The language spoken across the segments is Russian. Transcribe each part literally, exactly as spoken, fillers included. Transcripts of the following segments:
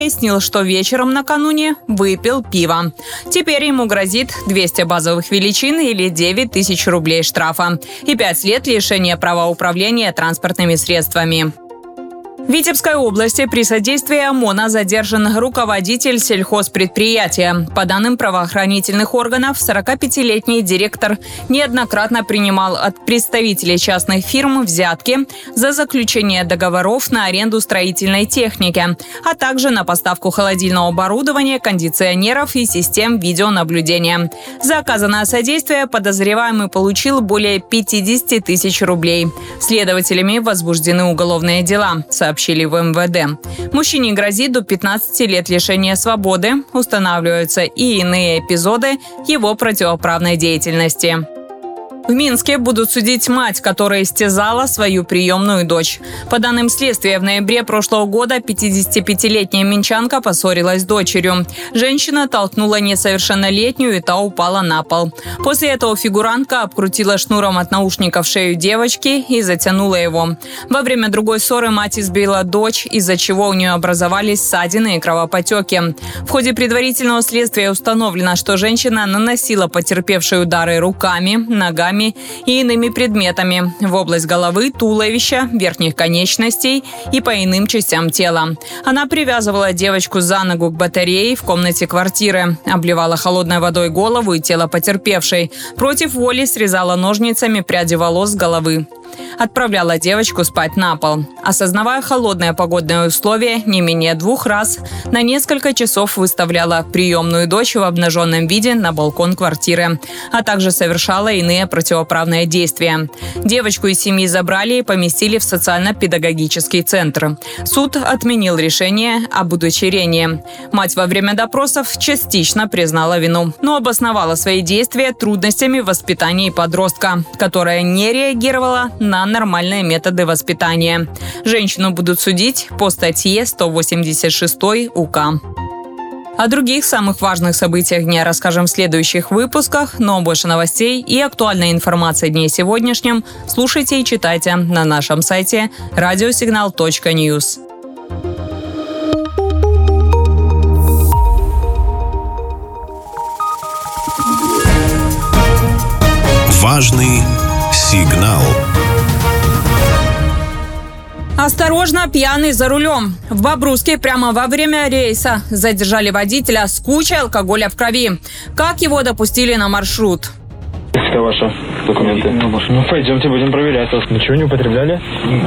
Выяснил, что вечером накануне выпил пиво. Теперь ему грозит двести базовых величин или девять тысяч рублей штрафа и пять лет лишения права управления транспортными средствами. В Витебской области при содействии ОМОНа задержан руководитель сельхозпредприятия. По данным правоохранительных органов, сорокапятилетний директор неоднократно принимал от представителей частных фирм взятки за заключение договоров на аренду строительной техники, а также на поставку холодильного оборудования, кондиционеров и систем видеонаблюдения. За оказанное содействие подозреваемый получил более пятьдесят тысяч рублей. Следователями возбуждены уголовные дела, сообщили в эм вэ дэ. Мужчине грозит до пятнадцати лет лишения свободы. Устанавливаются и иные эпизоды его противоправной деятельности. В Минске будут судить мать, которая истязала свою приемную дочь. По данным следствия, в ноябре прошлого года пятидесятипятилетняя минчанка поссорилась с дочерью. Женщина толкнула несовершеннолетнюю, и та упала на пол. После этого фигурантка обкрутила шнуром от наушников шею девочки и затянула его. Во время другой ссоры мать избила дочь, из-за чего у нее образовались ссадины и кровопотеки. В ходе предварительного следствия установлено, что женщина наносила потерпевшей удары руками, ногами и иными предметами в область головы, туловища, верхних конечностей и по иным частям тела. Она привязывала девочку за ногу к батарее в комнате квартиры, обливала холодной водой голову и тело потерпевшей, против воли срезала ножницами пряди волос с головы. Отправляла девочку спать на пол. Осознавая холодные погодные условия, не менее двух раз на несколько часов выставляла приемную дочь в обнаженном виде на балкон квартиры, а также совершала иные противоправные действия. Девочку из семьи забрали и поместили в социально-педагогический центр. Суд отменил решение об удочерении. Мать во время допросов частично признала вину, но обосновала свои действия трудностями в воспитании подростка, которая не реагировала на нормальные методы воспитания. Женщину будут судить по статье сто восемьдесят шесть УК. О других самых важных событиях дня расскажем в следующих выпусках, но больше новостей и актуальной информации о дне сегодняшнем слушайте и читайте на нашем сайте радиосигнал точка ньюс. Важный сигнал. Осторожно, пьяный за рулем. В Бобруйске прямо во время рейса задержали водителя с кучей алкоголя в крови. Как его допустили на маршрут? Это ваши документы. Ну, пойдемте, будем проверять вас. Ничего не употребляли?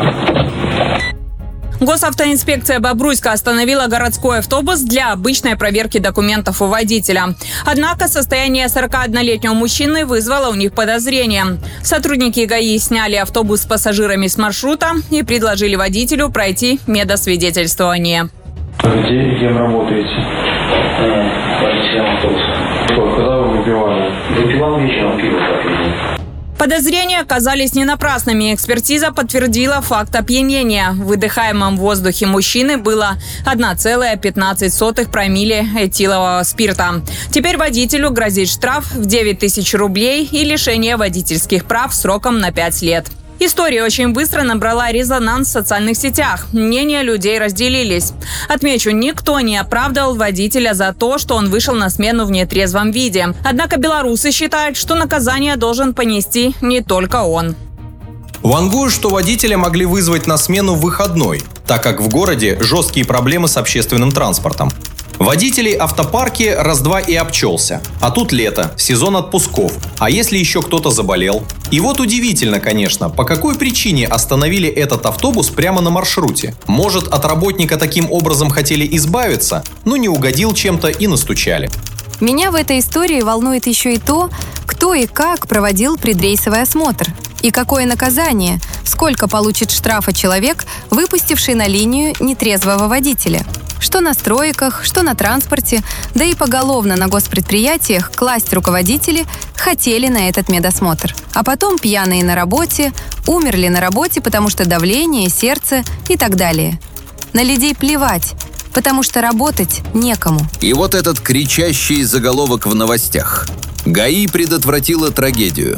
Госавтоинспекция Бобруйска остановила городской автобус для обычной проверки документов у водителя. Однако состояние сорокаоднолетнего мужчины вызвало у них подозрения. Сотрудники ГАИ сняли автобус с пассажирами с маршрута и предложили водителю пройти медосвидетельствование. Где, кем работаете? Водителем автобуса. Когда вы выпивали? Выпивал вечером, пиво попил. Подозрения оказались не напрасными. Экспертиза подтвердила факт опьянения. В выдыхаемом воздухе мужчины было одна целая пятнадцать сотых промилле этилового спирта. Теперь водителю грозит штраф в девять тысяч рублей и лишение водительских прав сроком на пять лет. История очень быстро набрала резонанс в социальных сетях. Мнения людей разделились. Отмечу, никто не оправдывал водителя за то, что он вышел на смену в нетрезвом виде. Однако белорусы считают, что наказание должен понести не только он. Вангую, что водителя могли вызвать на смену в выходной, так как в городе жесткие проблемы с общественным транспортом. Водителей автопарки раз-два и обчелся. А тут лето, сезон отпусков. А если еще кто-то заболел? И вот удивительно, конечно, по какой причине остановили этот автобус прямо на маршруте? Может, от работника таким образом хотели избавиться, но не угодил чем-то и настучали. Меня в этой истории волнует еще и то, кто и как проводил предрейсовый осмотр. И какое наказание, сколько получит штрафа человек, выпустивший на линию нетрезвого водителя. Что на стройках, что на транспорте, да и поголовно на госпредприятиях класть руководители хотели на этот медосмотр. А потом пьяные на работе, умерли на работе, потому что давление, сердце и так далее. На людей плевать, потому что работать некому. И вот этот кричащий заголовок в новостях. ГАИ предотвратила трагедию.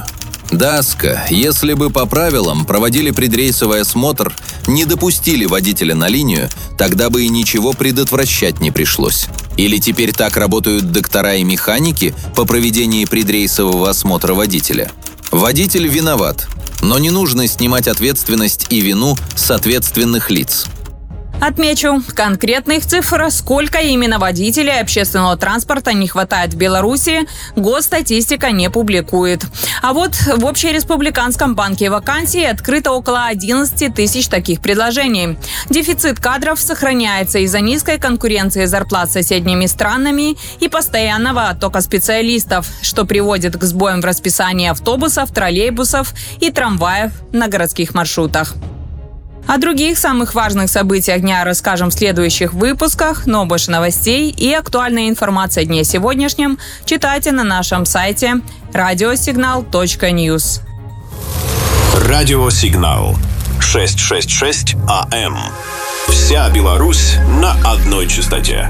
Даска, если бы по правилам проводили предрейсовый осмотр, не допустили водителя на линию, тогда бы и ничего предотвращать не пришлось. Или теперь так работают доктора и механики по проведении предрейсового осмотра водителя? Водитель виноват, но не нужно снимать ответственность и вину с ответственных лиц. Отмечу, конкретных цифр, сколько именно водителей общественного транспорта не хватает в Беларуси, госстатистика не публикует. А вот в Общереспубликанском банке вакансий открыто около одиннадцать тысяч таких предложений. Дефицит кадров сохраняется из-за низкой конкуренции зарплат с соседними странами и постоянного оттока специалистов, что приводит к сбоям в расписании автобусов, троллейбусов и трамваев на городских маршрутах. О других самых важных событиях дня расскажем в следующих выпусках, но больше новостей и актуальной информации о дне сегодняшнем читайте на нашем сайте радиосигнал точка ньюс. Радиосигнал шестьсот шестьдесят шесть АМ. Вся Беларусь на одной частоте.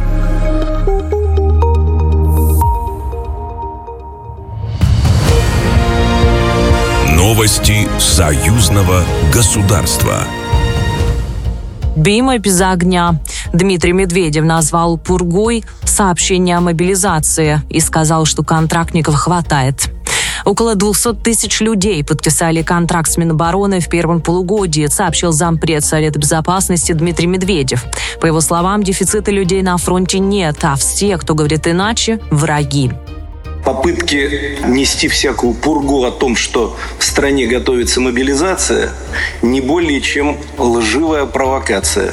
Новости союзного государства. «Бима без огня». Дмитрий Медведев назвал пургой сообщение о мобилизации и сказал, что контрактников хватает. Около двести тысяч людей подписали контракт с Минобороны в первом полугодии, сообщил зампред Совета Безопасности Дмитрий Медведев. По его словам, дефицита людей на фронте нет, а все, кто говорит иначе, враги. Попытки нести всякую пургу о том, что в стране готовится мобилизация, не более чем лживая провокация.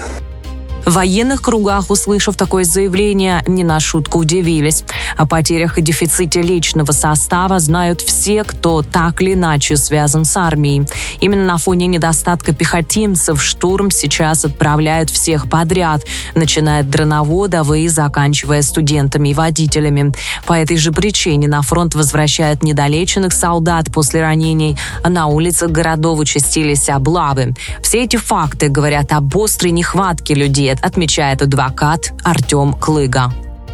В военных кругах, услышав такое заявление, не на шутку удивились. О потерях и дефиците личного состава знают все, кто так или иначе связан с армией. Именно на фоне недостатка пехотинцев штурм сейчас отправляют всех подряд, начиная от дроноводов и заканчивая студентами и водителями. По этой же причине на фронт возвращают недолеченных солдат после ранений, а на улицах городов участились облавы. Все эти факты говорят об острой нехватке людей, отмечает адвокат Артем Клыга.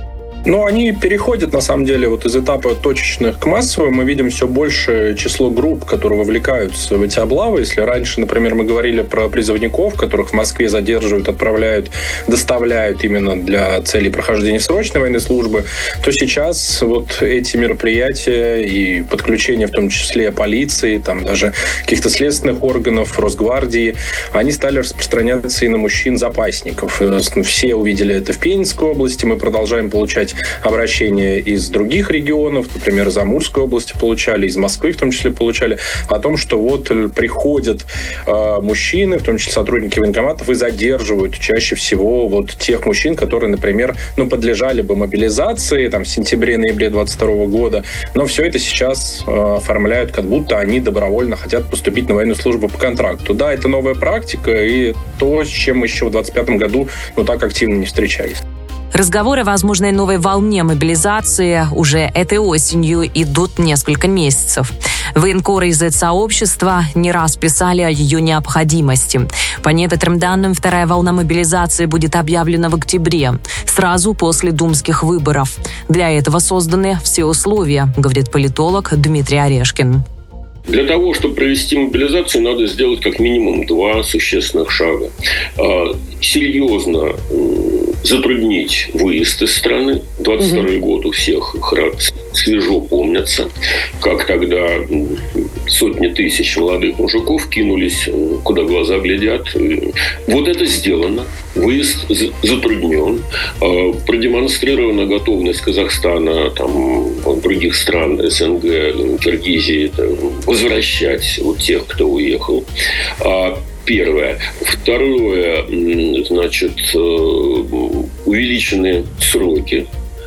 Но они переходят, на самом деле, вот из этапа точечных к массовым. Мы видим все большее число групп, которые вовлекаются в эти облавы. Если раньше, например, мы говорили про призывников, которых в Москве задерживают, отправляют, доставляют именно для целей прохождения срочной военной службы, то сейчас вот эти мероприятия и подключение, в том числе полиции, там даже каких-то следственных органов, Росгвардии, они стали распространяться и на мужчин-запасников. Все увидели это в Пензенской области. Мы продолжаем получать обращения из других регионов, например, из Амурской области получали, из Москвы в том числе получали, о том, что вот приходят э, мужчины, в том числе сотрудники военкоматов, и задерживают чаще всего вот тех мужчин, которые, например, ну, подлежали бы мобилизации там, в сентябре-ноябре двадцать второго года, но все это сейчас э, оформляют, как будто они добровольно хотят поступить на военную службу по контракту. Да, это новая практика и то, с чем мы еще в двадцать пятом году ну, так активно не встречались. Разговоры о возможной новой волне мобилизации уже этой осенью идут несколько месяцев. Военкоры из сообщества не раз писали о ее необходимости. По некоторым данным, вторая волна мобилизации будет объявлена в октябре, сразу после думских выборов. Для этого созданы все условия, говорит политолог Дмитрий Орешкин. Для того, чтобы провести мобилизацию, надо сделать как минимум два существенных шага. Серьезно затруднить выезд из страны. двадцать второй угу. год у всех свежо помнятся, как тогда сотни тысяч молодых мужиков кинулись, куда глаза глядят. Вот это сделано. Выезд затруднен. Продемонстрирована готовность Казахстана, там, других стран СНГ, Киргизии возвращать вот тех, кто уехал. Первое. Второе, значит, увеличены сроки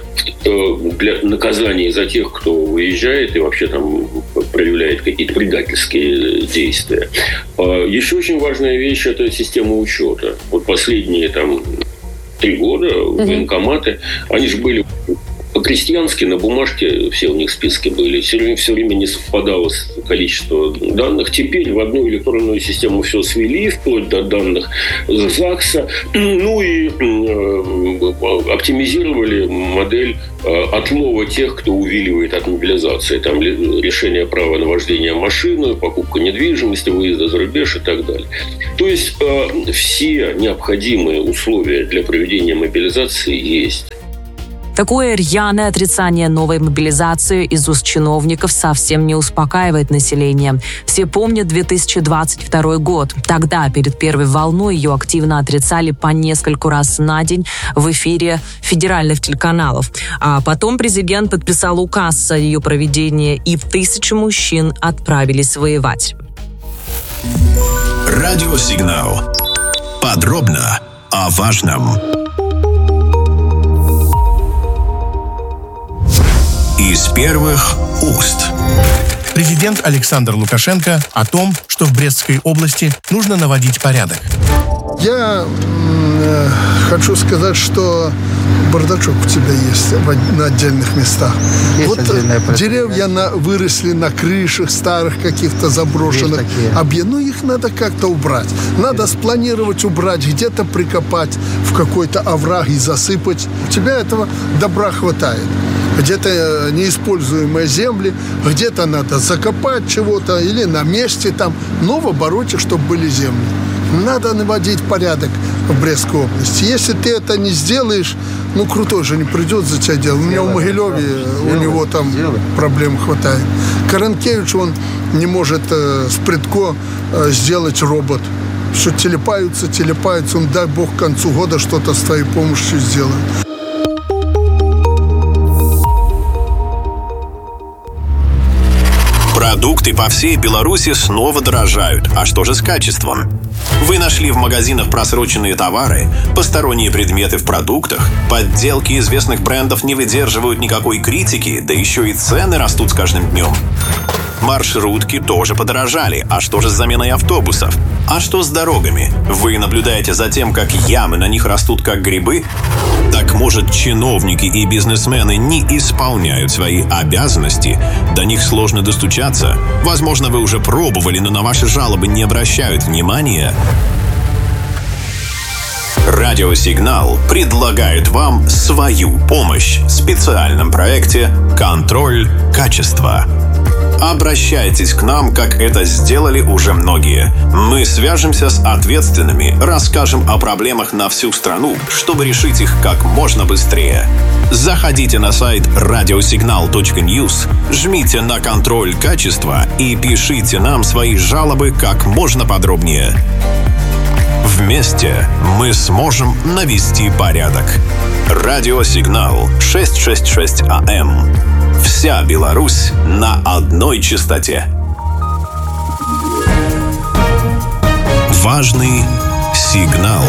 для наказания за тех, кто выезжает и вообще там проявляет какие-то предательские действия. Еще очень важная вещь – это система учета. Вот последние там три года mm-hmm. военкоматы, они же были По-крестьянски на бумажке все у них списки были. Все время, все время не совпадало количество данных. Теперь в одну электронную систему все свели, вплоть до данных ЗАГСа. Ну и э, оптимизировали модель э, отлова тех, кто увиливает от мобилизации. Там решение права на вождение машины, покупка недвижимости, выезда за рубеж и так далее. То есть э, все необходимые условия для проведения мобилизации есть. Такое рьяное отрицание новой мобилизации из уст чиновников совсем не успокаивает население. Все помнят две тысячи двадцать второй год. Тогда, перед первой волной, ее активно отрицали по нескольку раз на день в эфире федеральных телеканалов. А потом президент подписал указ о ее проведении, и тысячи мужчин отправились воевать. Радиосигнал. Подробно о важном. Из первых уст. Президент Александр Лукашенко о том, что в Брестской области нужно наводить порядок. Я э, хочу сказать, что бардачок у тебя есть на отдельных местах. Есть вот деревья на, выросли на крышах старых каких-то заброшенных объектов. Ну, их надо как-то убрать. Надо спланировать, убрать, где-то прикопать в какой-то овраг и засыпать. У тебя этого добра хватает. Где-то неиспользуемые земли, где-то надо закопать чего-то или на месте там, но в обороте, чтобы были земли. Надо наводить порядок в Брестской области. Если ты это не сделаешь, ну, крутой же не придет за тебя делать. У меня в Могилеве, у него там проблем хватает. Каранкевич, он не может э, с Прядко э, сделать робот. Что телепаются, телепаются, он, дай бог, к концу года что-то с твоей помощью сделает. Продукты по всей Беларуси снова дорожают. А что же с качеством? Вы нашли в магазинах просроченные товары, посторонние предметы в продуктах, подделки известных брендов не выдерживают никакой критики, да еще и цены растут с каждым днем. Маршрутки тоже подорожали. А что же с заменой автобусов? А что с дорогами? Вы наблюдаете за тем, как ямы на них растут как грибы? Так может, чиновники и бизнесмены не исполняют свои обязанности? До них сложно достучаться? Возможно, вы уже пробовали, но на ваши жалобы не обращают внимания? Радиосигнал предлагает вам свою помощь в специальном проекте «Контроль качества». Обращайтесь к нам, как это сделали уже многие. Мы свяжемся с ответственными, расскажем о проблемах на всю страну, чтобы решить их как можно быстрее. Заходите на сайт радиосигнал точка ньюс, жмите на «Контроль качества» и пишите нам свои жалобы как можно подробнее. Вместе мы сможем навести порядок. Радиосигнал шестьсот шестьдесят шесть АМ. Вся Беларусь на одной частоте. Важный сигнал.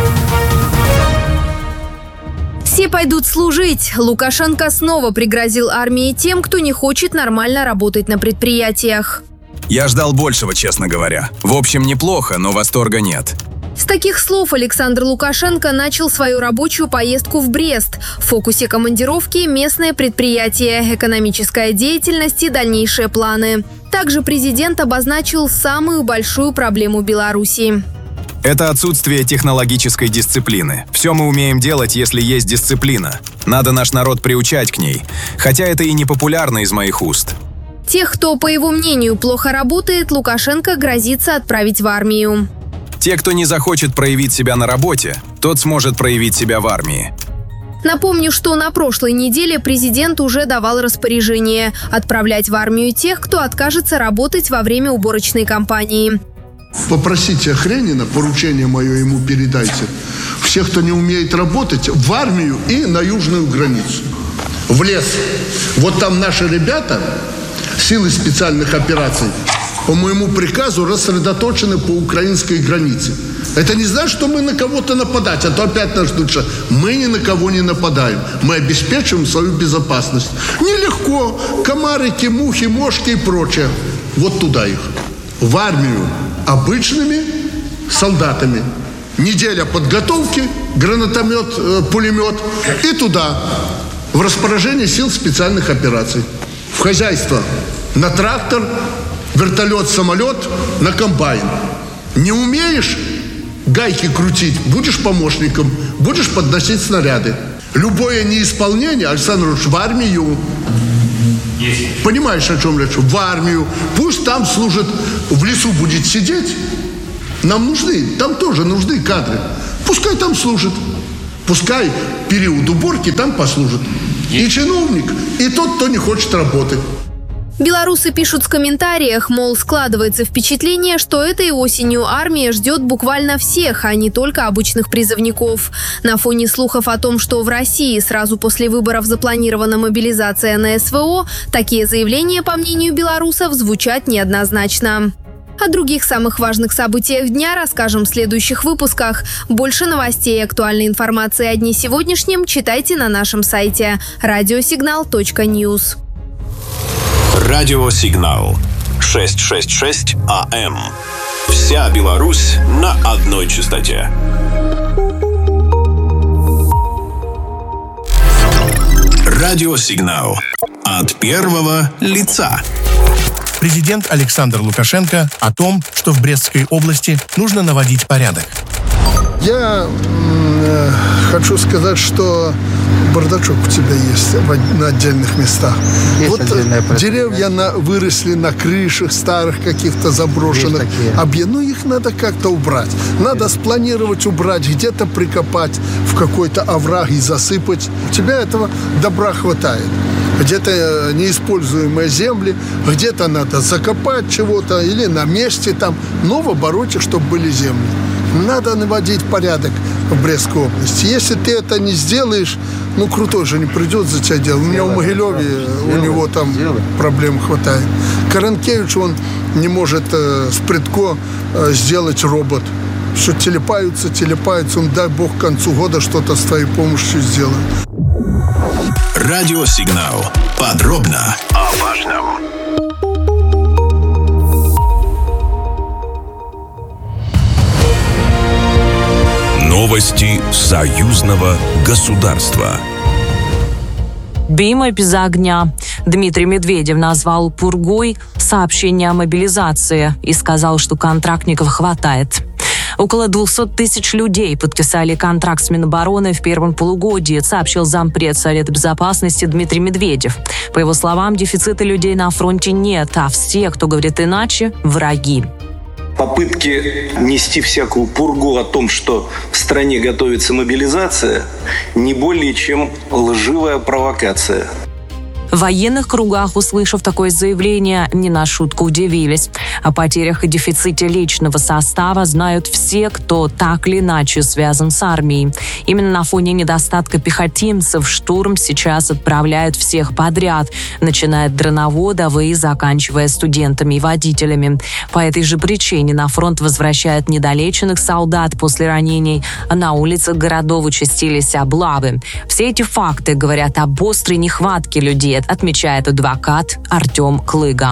Все пойдут служить. Лукашенко снова пригрозил армии тем, кто не хочет нормально работать на предприятиях. Я ждал большего, честно говоря. В общем, неплохо, но восторга нет. С таких слов Александр Лукашенко начал свою рабочую поездку в Брест. В фокусе командировки – местное предприятие, экономическая деятельность и дальнейшие планы. Также президент обозначил самую большую проблему Беларуси. Это отсутствие технологической дисциплины. Все мы умеем делать, если есть дисциплина. Надо наш народ приучать к ней. Хотя это и не популярно из моих уст. Тех, кто, по его мнению, плохо работает, Лукашенко грозится отправить в армию. Те, кто не захочет проявить себя на работе, тот сможет проявить себя в армии. Напомню, что на прошлой неделе президент уже давал распоряжение отправлять в армию тех, кто откажется работать во время уборочной кампании. Попросите Хренина, поручение мое ему передайте, всех, кто не умеет работать, в армию и на южную границу. В лес. Вот там наши ребята, силы специальных операций, по моему приказу рассредоточены по украинской границе. Это не значит, что мы на кого-то нападать, а то опять нас ждут, что мы ни на кого не нападаем. Мы обеспечиваем свою безопасность. Нелегко. Комарики, мухи, мошки и прочее. Вот туда их. В армию обычными солдатами. Неделя подготовки, гранатомет, пулемет и туда. в распоряжение сил специальных операций. В хозяйство на трактор, вертолет, самолет, на комбайн. Не умеешь гайки крутить, будешь помощником, будешь подносить снаряды. Любое неисполнение, Александр Ильич, в армию. Есть. Понимаешь, о чем речь? В армию. Пусть там служит, в лесу будет сидеть. Нам нужны, там тоже нужны кадры. Пускай там служит. Пускай период уборки там послужит. И чиновник, и тот, кто не хочет работать. Белорусы пишут в комментариях, мол, складывается впечатление, что этой осенью армия ждет буквально всех, а не только обычных призывников. На фоне слухов о том, что в России сразу после выборов запланирована мобилизация на СВО, такие заявления, по мнению белорусов, звучат неоднозначно. О других самых важных событиях дня расскажем в следующих выпусках. Больше новостей и актуальной информации о дне сегодняшнем читайте на нашем сайте радиосигнал точка ньюс. Радиосигнал шестьсот шестьдесят шесть АМ. Вся Беларусь на одной частоте. Радиосигнал от первого лица. Президент Александр Лукашенко о том, что в Брестской области нужно наводить порядок. Я э, хочу сказать, что бардачок у тебя есть в, на отдельных местах. Есть вот деревья на, выросли на крышах старых каких-то заброшенных объектов. Ну, их надо как-то убрать. Надо спланировать, убрать, где-то прикопать в какой-то овраг и засыпать. У тебя этого добра хватает. Где-то неиспользуемые земли, где-то надо закопать чего-то или на месте там, но в обороте, чтобы были земли. Надо наводить порядок в Брестской области. Если ты это не сделаешь, ну, крутой же не придет за тебя делать. У меня в Могилеве, у него там проблем хватает. Каранкевич, он не может э, с Прядко э, сделать робот. Что телепаются, телепаются. Он, дай бог, к концу года что-то с твоей помощью сделает. Радиосигнал. Подробно о важном. Новости союзного государства. Бима без огня. Дмитрий Медведев назвал пургой сообщение о мобилизации и сказал, что контрактников хватает. Около двухсот тысяч людей подписали контракт с Минобороны в первом полугодии, сообщил зампред Совета Безопасности Дмитрий Медведев. По его словам, дефицита людей на фронте нет, а все, кто говорит иначе, враги. Попытки нести всякую пургу о том, что в стране готовится мобилизация, не более чем лживая провокация. В военных кругах, услышав такое заявление, не на шутку удивились. О потерях и дефиците личного состава знают все, кто так или иначе связан с армией. Именно на фоне недостатка пехотинцев в штурм сейчас отправляют всех подряд, начиная от дроноводов и заканчивая студентами и водителями. По этой же причине на фронт возвращают недолеченных солдат после ранений, а на улицах городов участились облавы. Все эти факты говорят об острой нехватке людей, отмечает адвокат Артем Клыга.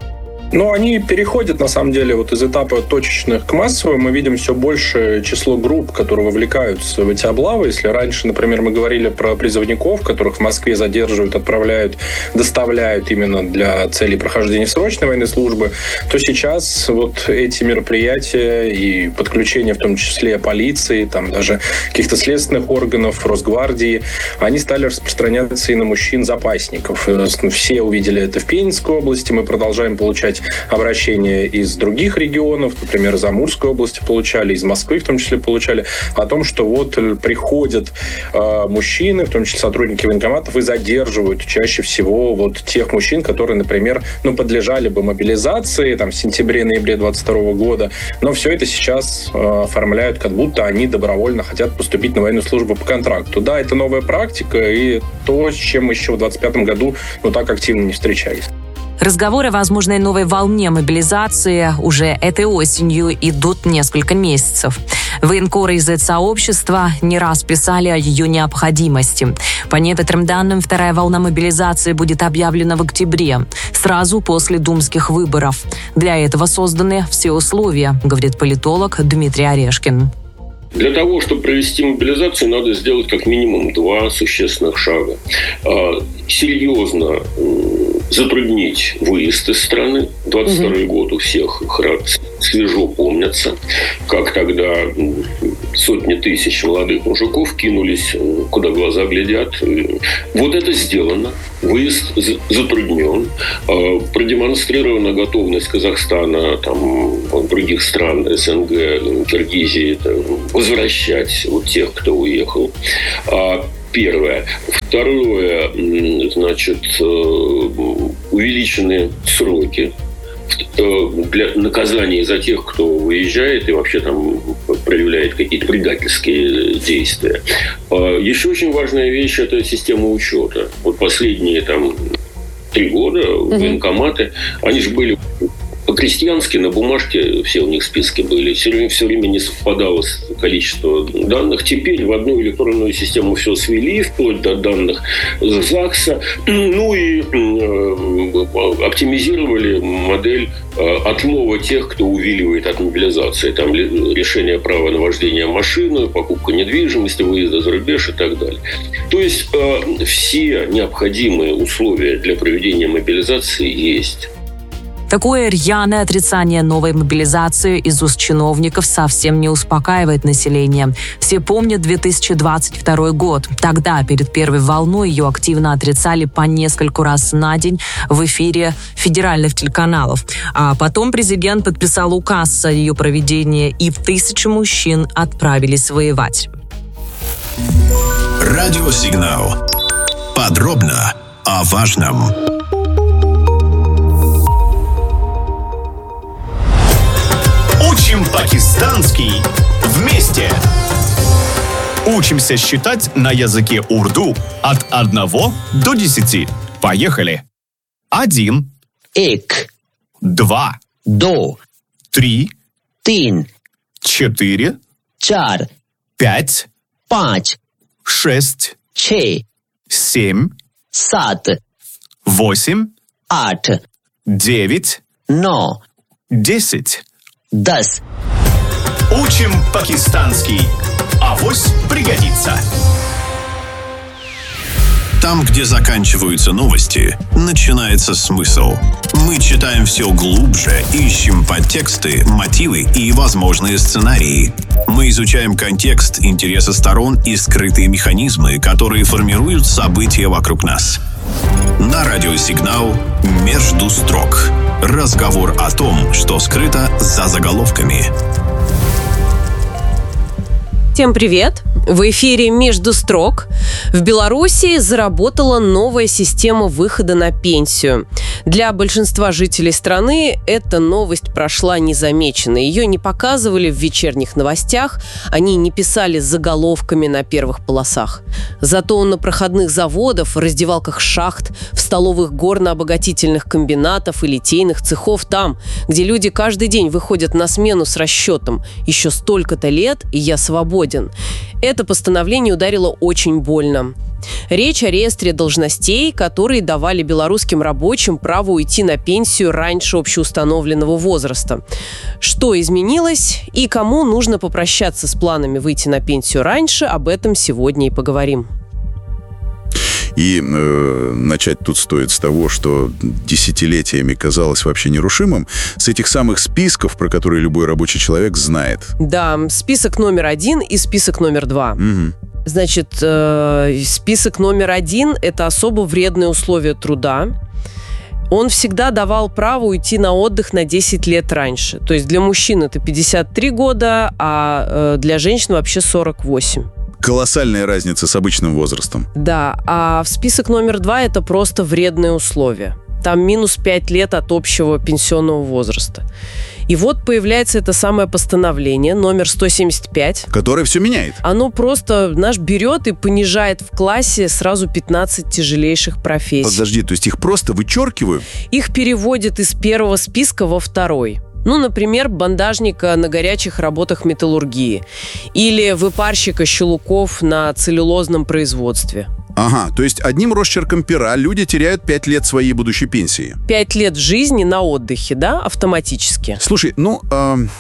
Но они переходят, на самом деле, вот из этапа точечных к массовым. Мы видим все большее число групп, которые вовлекаются в эти облавы. Если раньше, например, мы говорили про призывников, которых в Москве задерживают, отправляют, доставляют именно для целей прохождения срочной военной службы, то сейчас вот эти мероприятия и подключение, в том числе полиции, там даже каких-то следственных органов, Росгвардии, они стали распространяться и на мужчин-запасников. Все увидели это в Пензенской области. Мы продолжаем получать обращения из других регионов, например, из Амурской области получали, из Москвы в том числе получали, о том, что вот приходят э, мужчины, в том числе сотрудники военкоматов, и задерживают чаще всего вот тех мужчин, которые, например, ну, подлежали бы мобилизации там, в сентябре-ноябре двадцать второго года, но все это сейчас э, оформляют, как будто они добровольно хотят поступить на военную службу по контракту. Да, это новая практика, и то, с чем мы еще в двадцать пятом году ну, так активно не встречались. Разговоры о возможной новой волне мобилизации уже этой осенью идут несколько месяцев. Военкоры из сообщества не раз писали о ее необходимости. По некоторым данным, вторая волна мобилизации будет объявлена в октябре, сразу после думских выборов. Для этого созданы все условия, говорит политолог Дмитрий Орешкин. Для того, чтобы провести мобилизацию, надо сделать как минимум два существенных шага. Серьезно затруднить выезд из страны. двадцать второй угу. год у всех свежо помнятся, как тогда сотни тысяч молодых мужиков кинулись, куда глаза глядят. Вот это сделано. Выезд затруднен. Продемонстрирована готовность Казахстана, там, других стран СНГ, Киргизии, возвращать вот тех, кто уехал. Первое. Второе, значит, увеличены сроки для наказания за тех, кто выезжает и вообще там проявляет какие-то предательские действия. Еще очень важная вещь – это система учета. Вот последние там три года mm-hmm. военкоматы, они же были по-крестьянски, на бумажке все у них списки были. Все время, все время не совпадало количество данных. Теперь в одну электронную систему все свели, вплоть до данных ЗАГСа. Ну и э, оптимизировали модель э, отлова тех, кто увиливает от мобилизации. Там решение права на вождение машины, покупка недвижимости, выезда за рубеж и так далее. То есть э, все необходимые условия для проведения мобилизации есть. Такое рьяное отрицание новой мобилизации из уст чиновников совсем не успокаивает население. Все помнят две тысячи двадцать второй год. Тогда, перед первой волной, ее активно отрицали по нескольку раз на день в эфире федеральных телеканалов. А потом президент подписал указ о ее проведении, и тысячи мужчин отправились воевать. Радиосигнал. Подробно о важном. Учим пакистанский вместе. Учимся считать на языке урду от одного до десяти. Поехали. Один. Эк. Два. До. Три. Тин. Четыре. Чар. Пять. Панч. Шесть. Че. Семь. Сат. Восемь. Ат. Девять. Но. Десять. Дас. Учим пакистанский. Авось пригодится. Там, где заканчиваются новости, начинается смысл. Мы читаем все глубже, ищем подтексты, мотивы и возможные сценарии. Мы изучаем контекст, интересы сторон и скрытые механизмы, которые формируют события вокруг нас. На радиосигнал «Между строк». Разговор о том, что скрыто за заголовками. Всем привет! В эфире «Между строк». В Беларуси заработала новая система выхода на пенсию. Для большинства жителей страны эта новость прошла незамеченной. Ее не показывали в вечерних новостях, они не писали заголовками на первых полосах. Зато на проходных заводах, в раздевалках шахт, в столовых горно-обогатительных комбинатов и литейных цехов, там, где люди каждый день выходят на смену с расчетом «еще столько-то лет, и я свободен». Это постановление ударило очень больно. Речь о реестре должностей, которые давали белорусским рабочим право уйти на пенсию раньше общеустановленного возраста. Что изменилось и кому нужно попрощаться с планами выйти на пенсию раньше, об этом сегодня и поговорим. И э, начать тут стоит с того, что десятилетиями казалось вообще нерушимым, с этих самых списков, про которые любой рабочий человек знает. Да, список номер один и список номер два. Угу. Значит, э, список номер один – это особо вредные условия труда. Он всегда давал право уйти на отдых на десять лет раньше. То есть для мужчин это пятьдесят три года, а э, для женщин вообще сорок восемь. Колоссальная разница с обычным возрастом. Да, а в список номер два это просто вредные условия. Там минус пять лет от общего пенсионного возраста. И вот появляется это самое постановление, номер сто семьдесят пять. Которое все меняет. Оно просто наш берет и понижает в классе сразу пятнадцать тяжелейших профессий. Подожди, то есть их просто вычеркивают? Их переводят из первого списка во второй. Ну, например, бандажника на горячих работах металлургии или выпарщика щелуков на целлюлозном производстве. Ага, то есть одним росчерком пера люди теряют пять лет своей будущей пенсии. Пять лет жизни на отдыхе, да, автоматически. Слушай, ну, э,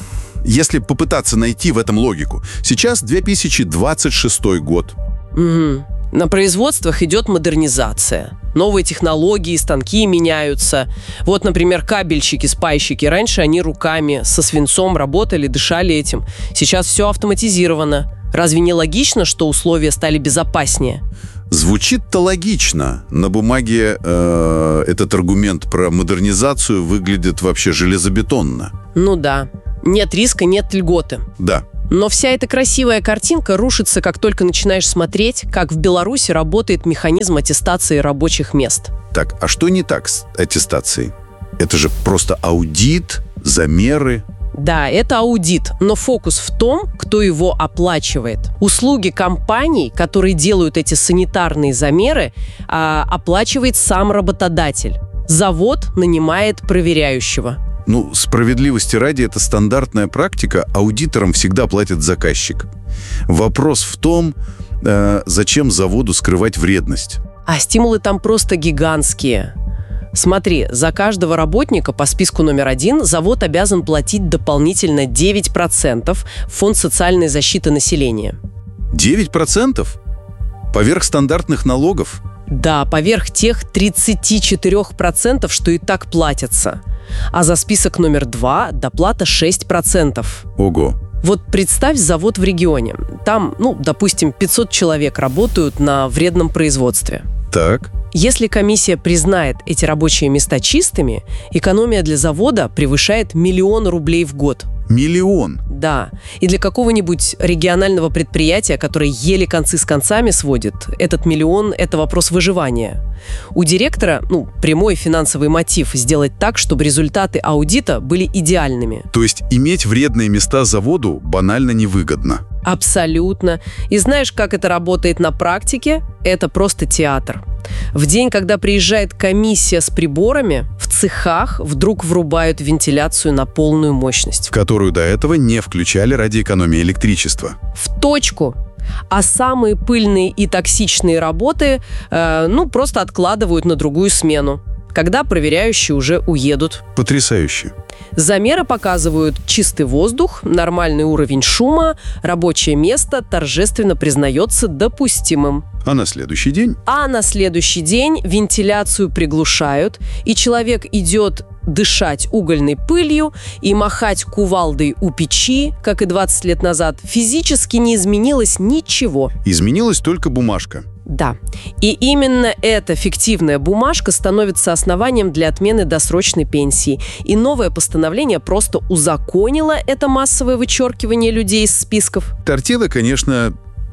если попытаться найти в этом логику. Сейчас две тысячи двадцать шестой год. Угу. На производствах идет модернизация. Новые технологии, станки меняются. Вот, например, кабельщики, спайщики. Раньше они руками со свинцом работали, дышали этим. Сейчас все автоматизировано. Разве не логично, что условия стали безопаснее? Звучит-то логично. На бумаге э, этот аргумент про модернизацию выглядит вообще железобетонно. Ну да. Нет риска, нет льготы. Да. Но вся эта красивая картинка рушится, как только начинаешь смотреть, как в Беларуси работает механизм аттестации рабочих мест. Так, а что не так с аттестацией? Это же просто аудит, замеры. Да, это аудит, но фокус в том, кто его оплачивает. Услуги компаний, которые делают эти санитарные замеры, а, оплачивает сам работодатель. Завод нанимает проверяющего. Ну, справедливости ради, это стандартная практика. Аудиторам всегда платит заказчик. Вопрос в том, э, зачем заводу скрывать вредность. А стимулы там просто гигантские. Смотри, за каждого работника по списку номер один завод обязан платить дополнительно девять процентов в Фонд социальной защиты населения. девять процентов? Поверх стандартных налогов? Да, поверх тех тридцати четырёх процентов, что и так платятся. А за список номер два доплата шесть процентов. Ого. Вот представь завод в регионе. Там, ну, допустим, пятьсот человек работают на вредном производстве. Так. Если комиссия признает эти рабочие места чистыми, экономия для завода превышает миллион рублей в год. Миллион? Да. И для какого-нибудь регионального предприятия, которое еле концы с концами сводит, этот миллион – это вопрос выживания. У директора, ну, прямой финансовый мотив сделать так, чтобы результаты аудита были идеальными. То есть иметь вредные места заводу банально невыгодно? Абсолютно. И знаешь, как это работает на практике? Это просто театр. В день, когда приезжает комиссия с приборами, в цехах вдруг врубают вентиляцию на полную мощность. Которую до этого не включали ради экономии электричества. В точку. А самые пыльные и токсичные работы, э, ну, просто откладывают на другую смену, когда проверяющие уже уедут. Потрясающе. Замеры показывают чистый воздух, нормальный уровень шума, рабочее место торжественно признается допустимым. А на следующий день? А на следующий день вентиляцию приглушают, и человек идет дышать угольной пылью и махать кувалдой у печи, как и двадцать лет назад. Физически не изменилось ничего. Изменилась только бумажка. Да. И именно эта фиктивная бумажка становится основанием для отмены досрочной пенсии. И новое постановление просто узаконило это массовое вычеркивание людей из списков. Картина, конечно,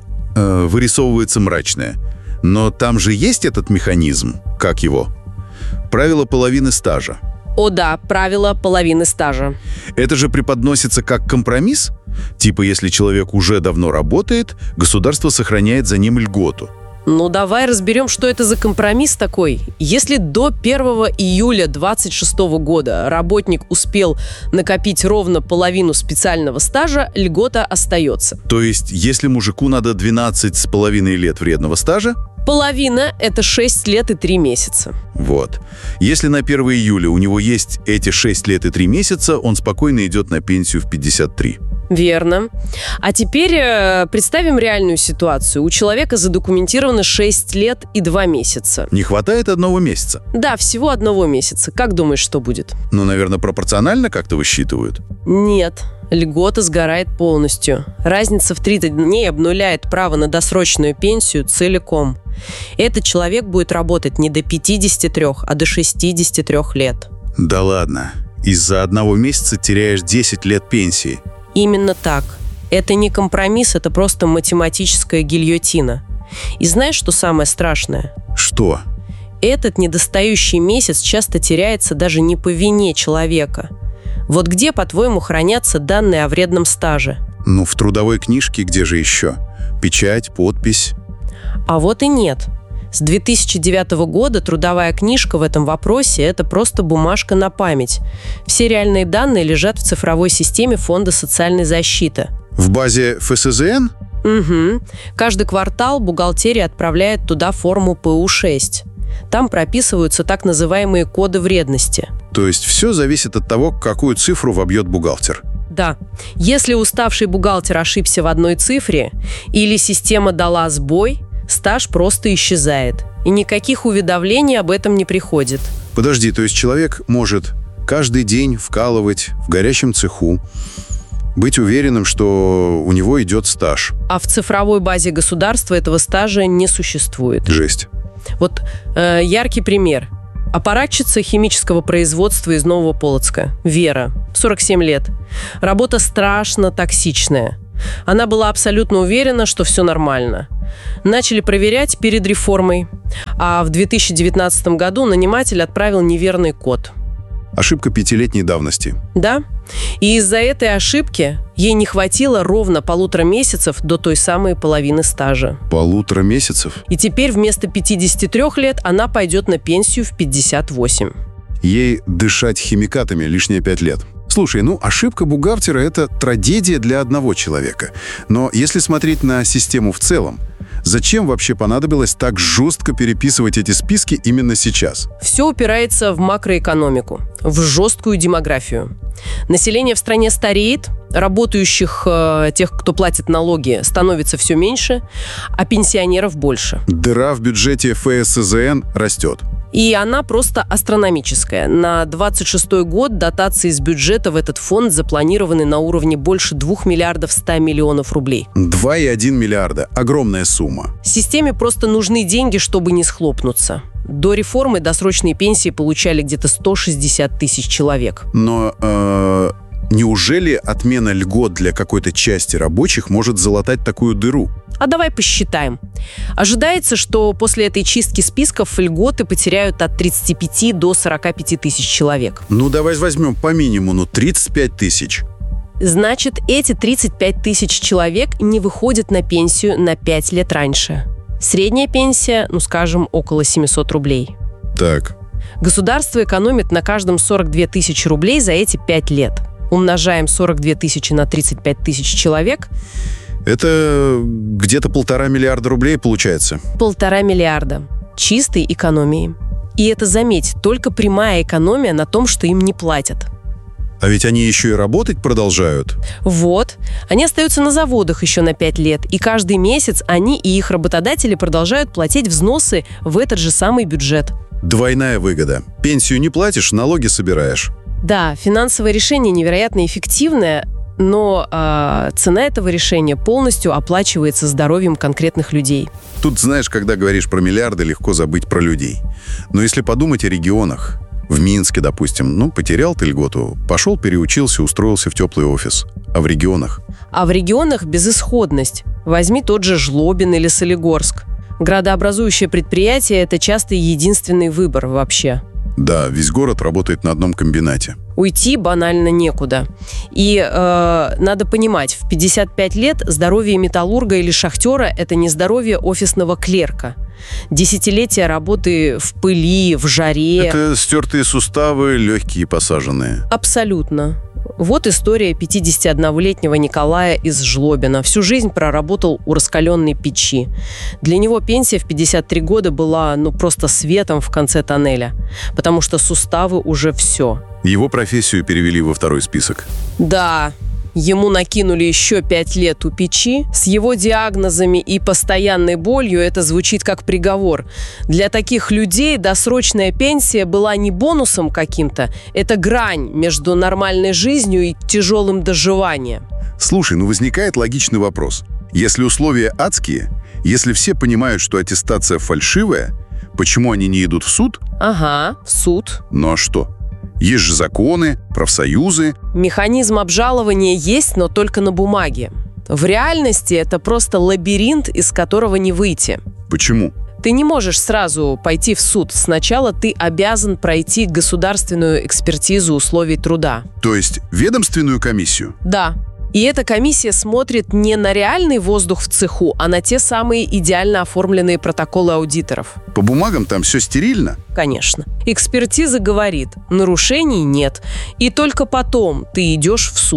э, вырисовывается мрачная. Но там же есть этот механизм. Как его? Правило половины стажа. О да, правило половины стажа. Это же преподносится как компромисс? Типа, если человек уже давно работает, государство сохраняет за ним льготу. Ну, давай разберем, что это за компромисс такой. Если до первого июля двадцать шестого года работник успел накопить ровно половину специального стажа, льгота остается. То есть, если мужику надо двенадцать с половиной лет вредного стажа? Половина – это шесть лет и три месяца. Вот. Если на первого июля у него есть эти шесть лет и три месяца, он спокойно идет на пенсию в пятьдесят три. Верно. А теперь э, представим реальную ситуацию. У человека задокументировано шесть лет и два месяца. Не хватает одного месяца? Да, всего одного месяца. Как думаешь, что будет? Ну, наверное, пропорционально как-то высчитывают? Нет. Льгота сгорает полностью. Разница в тридцать дней обнуляет право на досрочную пенсию целиком. Этот человек будет работать не до пятидесяти трёх, а до шестидесяти трёх лет. Да ладно. Из-за одного месяца теряешь десять лет пенсии. Именно так. Это не компромисс, это просто математическая гильотина. И знаешь, что самое страшное? Что? Этот недостающий месяц часто теряется даже не по вине человека. Вот где, по-твоему, хранятся данные о вредном стаже? Ну, в трудовой книжке где же еще? Печать, подпись. А вот и нет. С две тысячи девятого года трудовая книжка в этом вопросе – это просто бумажка на память. Все реальные данные лежат в цифровой системе Фонда социальной защиты. В базе эф эс зэ эн? Угу. Каждый квартал бухгалтерия отправляет туда форму пэ у шесть. Там прописываются так называемые коды вредности. То есть все зависит от того, какую цифру вобьет бухгалтер? Да. Если уставший бухгалтер ошибся в одной цифре или система дала сбой, стаж просто исчезает. И никаких уведомлений об этом не приходит. Подожди, то есть человек может каждый день вкалывать в горячем цеху, быть уверенным, что у него идет стаж. А в цифровой базе государства этого стажа не существует. Жесть. Вот э, яркий пример. Аппаратчица химического производства из Нового Полоцка. Вера, сорок семь лет. Работа страшно токсичная. Она была абсолютно уверена, что все нормально. Начали проверять перед реформой. А в две тысячи девятнадцатом году наниматель отправил неверный код. Ошибка пятилетней давности. Да. И из-за этой ошибки ей не хватило ровно полутора месяцев до той самой половины стажа. Полутора месяцев? И теперь вместо пятидесяти трёх лет она пойдет на пенсию в пятьдесят восемь. Ей дышать химикатами лишние пять лет. Слушай, ну ошибка бухгалтера – это трагедия для одного человека. Но если смотреть на систему в целом, зачем вообще понадобилось так жестко переписывать эти списки именно сейчас? Все упирается в макроэкономику, в жесткую демографию. Население в стране стареет, работающих, э, тех, кто платит налоги, становится все меньше, а пенсионеров больше. Дыра в бюджете эф эс зэ эн растет. И она просто астрономическая. На двадцать шестой год дотации из бюджета в этот фонд запланированы на уровне больше двух миллиардов ста миллионов рублей. два и один миллиарда. Огромная сумма. Системе просто нужны деньги, чтобы не схлопнуться. До реформы досрочные пенсии получали где-то сто шестьдесят тысяч человек. Но э, неужели отмена льгот для какой-то части рабочих может залатать такую дыру? А давай посчитаем. Ожидается, что после этой чистки списков льготы потеряют от тридцати пяти до сорока пяти тысяч человек. Ну, давай возьмем по минимуму тридцать пять тысяч. Значит, эти тридцать пять тысяч человек не выходят на пенсию на пять лет раньше. Средняя пенсия, ну, скажем, около семисот рублей. Так. Государство экономит на каждом сорок две тысячи рублей за эти пять лет. Умножаем сорок две тысячи на тридцать пять тысяч человек. Это где-то полтора миллиарда рублей получается. Полтора миллиарда. Чистой экономии. И это, заметь, только прямая экономия на том, что им не платят. А ведь они еще и работать продолжают. Вот. Они остаются на заводах еще на пять лет. И каждый месяц они и их работодатели продолжают платить взносы в этот же самый бюджет. Двойная выгода. Пенсию не платишь, налоги собираешь. Да, финансовое решение невероятно эффективное, но э, цена этого решения полностью оплачивается здоровьем конкретных людей. Тут, знаешь, когда говоришь про миллиарды, легко забыть про людей. Но если подумать о регионах, в Минске, допустим, ну, потерял ты льготу, пошел, переучился, устроился в теплый офис. А в регионах? А в регионах безысходность. Возьми тот же Жлобин или Солигорск. Градообразующее предприятие – это часто единственный выбор вообще. Да, весь город работает на одном комбинате. Уйти банально некуда. И э, надо понимать, в пятьдесят пять лет здоровье металлурга или шахтера – это не здоровье офисного клерка. Десятилетия работы в пыли, в жаре. Это стертые суставы, легкие посаженные. Абсолютно. Вот история пятидесятиоднолетнего Николая из Жлобина. Всю жизнь проработал у раскаленной печи. Для него пенсия в пятьдесят три года была ну просто светом в конце тоннеля, потому что суставы уже все. Его профессию перевели во второй список. Да. Ему накинули еще пять лет у печи. С его диагнозами и постоянной болью это звучит как приговор. Для таких людей досрочная пенсия была не бонусом каким-то. Это грань между нормальной жизнью и тяжелым доживанием. Слушай, ну возникает логичный вопрос. Если условия адские, если все понимают, что аттестация фальшивая, почему они не идут в суд? Ага, в суд. Ну а что? Есть же законы, профсоюзы. Механизм обжалования есть, но только на бумаге. В реальности это просто лабиринт, из которого не выйти. Почему? Ты не можешь сразу пойти в суд. Сначала ты обязан пройти государственную экспертизу условий труда. То есть ведомственную комиссию? Да. И эта комиссия смотрит не на реальный воздух в цеху, а на те самые идеально оформленные протоколы аудиторов. По бумагам там все стерильно? Конечно. Экспертиза говорит, нарушений нет. И только потом ты идешь в суд.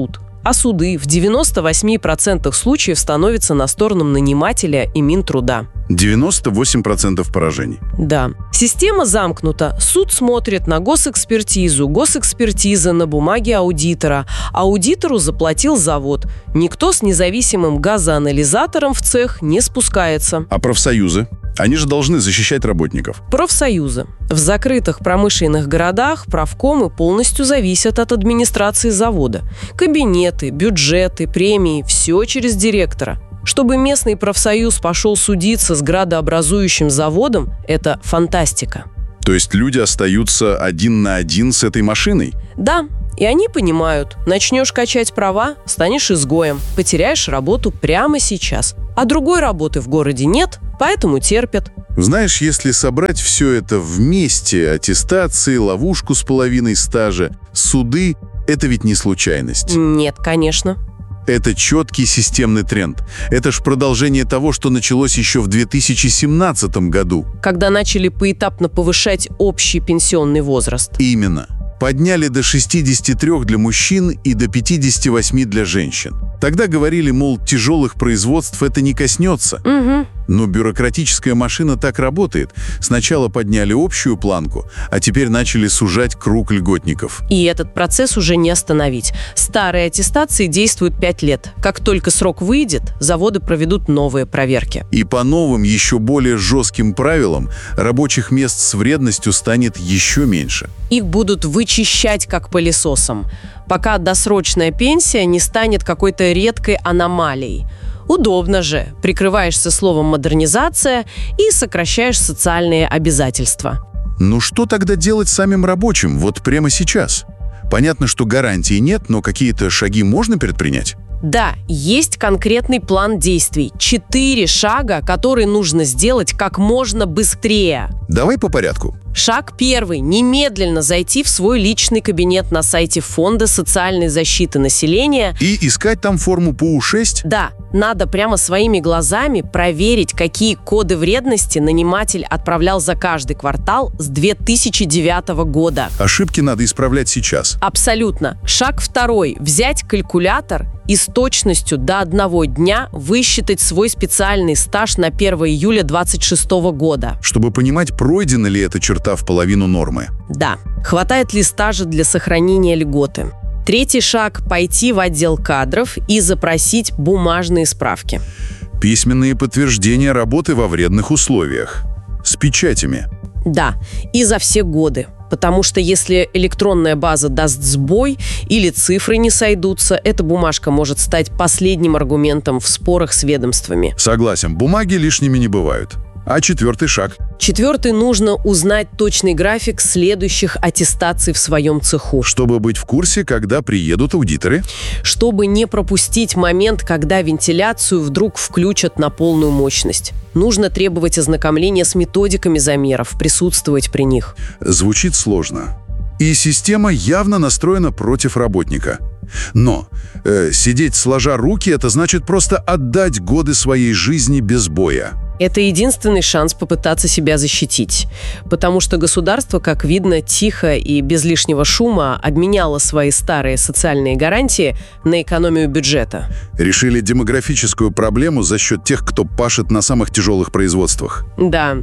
А суды в девяноста восьми процентах случаев становятся на сторону нанимателя и Минтруда. девяносто восемь процентов поражений. Да. Система замкнута. Суд смотрит на госэкспертизу, госэкспертиза на бумаге аудитора. Аудитору заплатил завод. Никто с независимым газоанализатором в цех не спускается. А профсоюзы? Они же должны защищать работников. Профсоюзы. В закрытых промышленных городах правкомы полностью зависят от администрации завода. Кабинеты, бюджеты, премии – все через директора. Чтобы местный профсоюз пошел судиться с градообразующим заводом – это фантастика. То есть люди остаются один на один с этой машиной? Да, и они понимают, начнешь качать права – станешь изгоем, потеряешь работу прямо сейчас. А другой работы в городе нет, поэтому терпят. Знаешь, если собрать все это вместе – аттестации, ловушку с половиной стажа, суды – это ведь не случайность. Нет, конечно. Это четкий системный тренд. Это ж продолжение того, что началось еще в две тысячи семнадцатом году. Когда начали поэтапно повышать общий пенсионный возраст. Именно. Подняли до шестидесяти трёх для мужчин и до пятидесяти восьми для женщин. Тогда говорили, мол, тяжелых производств это не коснется. Угу. Но бюрократическая машина так работает. Сначала подняли общую планку, а теперь начали сужать круг льготников. И этот процесс уже не остановить. Старые аттестации действуют пять лет. Как только срок выйдет, заводы проведут новые проверки. И по новым, еще более жестким правилам, рабочих мест с вредностью станет еще меньше. Их будут вычищать как пылесосом, пока досрочная пенсия не станет какой-то редкой аномалией. Удобно же. Прикрываешься словом «модернизация» и сокращаешь социальные обязательства. Ну что тогда делать самим рабочим вот прямо сейчас? Понятно, что гарантий нет, но какие-то шаги можно предпринять? Да, есть конкретный план действий. Четыре шага, которые нужно сделать как можно быстрее. Давай по порядку. Шаг первый. Немедленно зайти в свой личный кабинет на сайте Фонда социальной защиты населения. И искать там форму П У шесть? Да. Надо прямо своими глазами проверить, какие коды вредности наниматель отправлял за каждый квартал с две тысячи девятого года. Ошибки надо исправлять сейчас. Абсолютно. Шаг второй. Взять калькулятор и с точностью до одного дня высчитать свой специальный стаж на первое июля двадцать шестого года. Чтобы понимать, пройдена ли эта черта в половину нормы. Да. Хватает ли стажа для сохранения льготы? Третий шаг – пойти в отдел кадров и запросить бумажные справки. Письменные подтверждения работы во вредных условиях. С печатями. Да, и за все годы. Потому что если электронная база даст сбой или цифры не сойдутся, эта бумажка может стать последним аргументом в спорах с ведомствами. Согласен, бумаги лишними не бывают. А четвертый шаг? Четвертый, нужно узнать точный график следующих аттестаций в своем цеху. Чтобы быть в курсе, когда приедут аудиторы? Чтобы не пропустить момент, когда вентиляцию вдруг включат на полную мощность. Нужно требовать ознакомления с методиками замеров, присутствовать при них. Звучит сложно. И система явно настроена против работника. Но э, сидеть сложа руки – это значит просто отдать годы своей жизни без боя. Это единственный шанс попытаться себя защитить. Потому что государство, как видно, тихо и без лишнего шума обменяло свои старые социальные гарантии на экономию бюджета. Решили демографическую проблему за счет тех, кто пашет на самых тяжелых производствах. Да.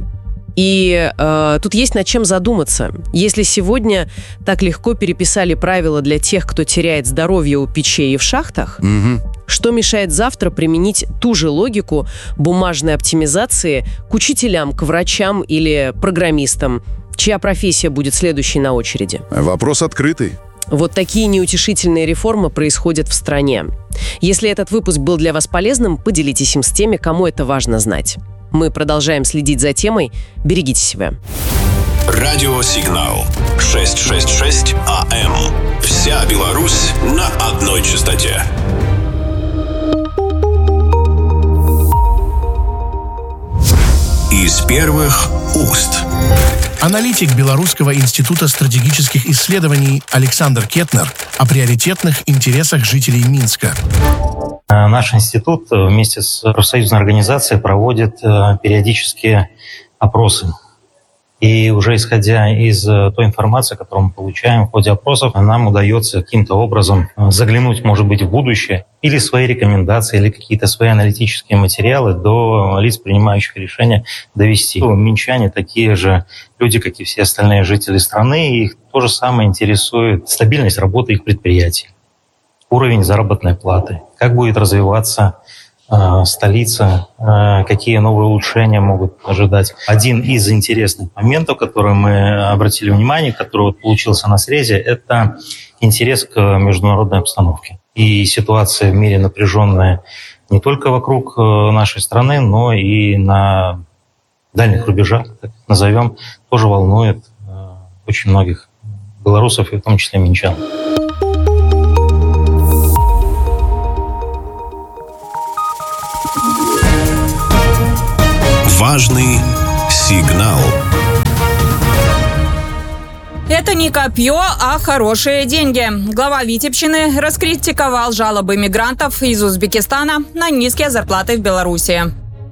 И э, тут есть над чем задуматься. Если сегодня так легко переписали правила для тех, кто теряет здоровье у печей и в шахтах, угу. Что мешает завтра применить ту же логику бумажной оптимизации к учителям, к врачам или программистам, чья профессия будет следующей на очереди? Вопрос открытый. Вот такие неутешительные реформы происходят в стране. Если этот выпуск был для вас полезным, поделитесь им с теми, кому это важно знать. Мы продолжаем следить за темой. Берегите себя. Радиосигнал шестьсот шестьдесят шесть АМ. Вся Беларусь на одной частоте. Из первых уст. Аналитик Белорусского института стратегических исследований Александр Кетнер о приоритетных интересах жителей Минска. Наш институт вместе с профсоюзной организацией проводит периодические опросы. И уже исходя из той информации, которую мы получаем в ходе опросов, нам удается каким-то образом заглянуть, может быть, в будущее, или свои рекомендации, или какие-то свои аналитические материалы до лиц, принимающих решения, довести. Минчане такие же люди, как и все остальные жители страны, и их то же самое интересует стабильность работы их предприятий, уровень заработной платы, как будет развиваться столица, какие новые улучшения могут ожидать. Один из интересных моментов, который мы обратили внимание, который вот получился на срезе, это интерес к международной обстановке. И ситуация в мире напряженная не только вокруг нашей страны, но и на дальних рубежах, так назовем, тоже волнует очень многих белорусов, и в том числе минчан. Важный сигнал. Это не копье, а хорошие деньги. Глава Витебщины раскритиковал жалобы мигрантов из Узбекистана на низкие зарплаты в Беларуси.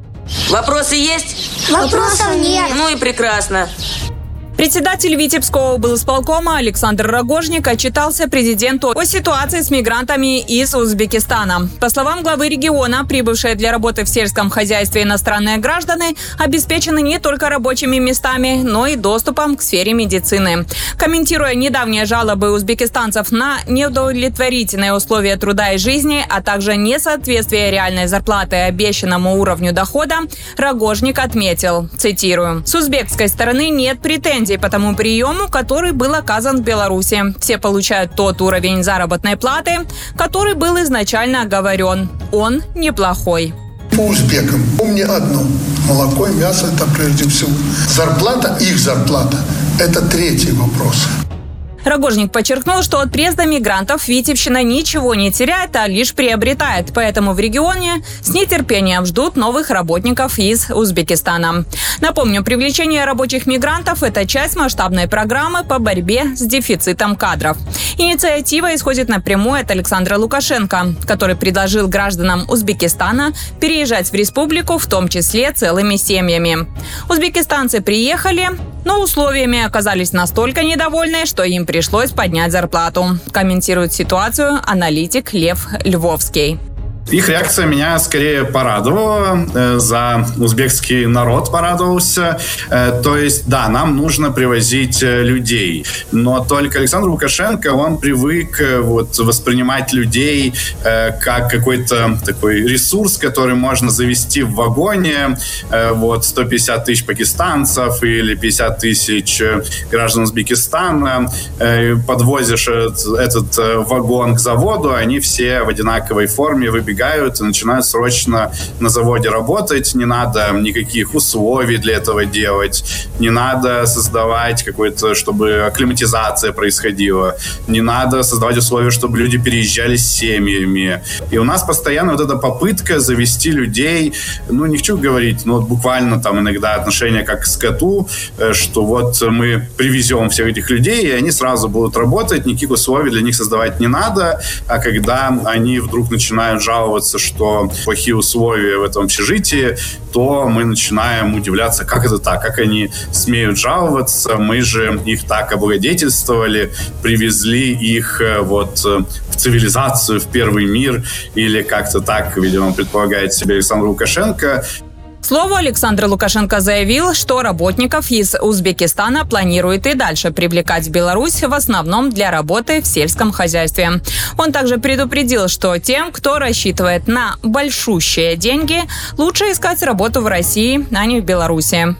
Вопросы есть? Вопросов нет. Ну и прекрасно. Председатель Витебского облсполкома Александр Рогожник отчитался президенту о ситуации с мигрантами из Узбекистана. По словам главы региона, прибывшие для работы в сельском хозяйстве иностранные граждане обеспечены не только рабочими местами, но и доступом к сфере медицины. Комментируя недавние жалобы узбекистанцев на неудовлетворительные условия труда и жизни, а также несоответствие реальной зарплаты обещанному уровню дохода, Рогожник отметил, цитирую, «С узбекской стороны нет претензий по тому приему, который был оказан в Беларуси. Все получают тот уровень заработной платы, который был изначально оговорен. Он неплохой». По узбекам помни одно. Молоко и мясо – это прежде всего. Зарплата, их зарплата – это третий вопрос. Рогожник подчеркнул, что от приезда мигрантов Витебщина ничего не теряет, а лишь приобретает. Поэтому в регионе с нетерпением ждут новых работников из Узбекистана. Напомню, привлечение рабочих мигрантов – это часть масштабной программы по борьбе с дефицитом кадров. Инициатива исходит напрямую от Александра Лукашенко, который предложил гражданам Узбекистана переезжать в республику, в том числе целыми семьями. Узбекистанцы приехали, но условиями оказались настолько недовольны, что им пришлось поднять зарплату. Комментирует ситуацию аналитик Лев Львовский. Их реакция меня скорее порадовала, за узбекский народ порадовался. То есть, да, нам нужно привозить людей, но только Александр Лукашенко, он привык вот, воспринимать людей как какой-то такой ресурс, который можно завести в вагоне, вот сто пятьдесят тысяч пакистанцев или пятьдесят тысяч граждан Узбекистана, подвозишь этот вагон к заводу, они все в одинаковой форме выбегают и начинают срочно на заводе работать. Не надо никаких условий для этого делать. Не надо создавать какой-то, чтобы акклиматизация происходила. Не надо создавать условия, чтобы люди переезжали с семьями. И у нас постоянно вот эта попытка завести людей, ну, не хочу говорить, но буквально там иногда отношение как к скоту, что вот мы привезем всех этих людей, и они сразу будут работать, никаких условий для них создавать не надо. А когда они вдруг начинают жаловаться, что плохие условия в этом общежитии, то мы начинаем удивляться, как это так, как они смеют жаловаться, мы же их так облагодетельствовали, привезли их вот в цивилизацию, в первый мир, или как-то так, видимо, предполагает себе Александр Лукашенко. К слову, Александр Лукашенко заявил, что работников из Узбекистана планирует и дальше привлекать в Беларусь в основном для работы в сельском хозяйстве. Он также предупредил, что тем, кто рассчитывает на большущие деньги, лучше искать работу в России, а не в Беларуси.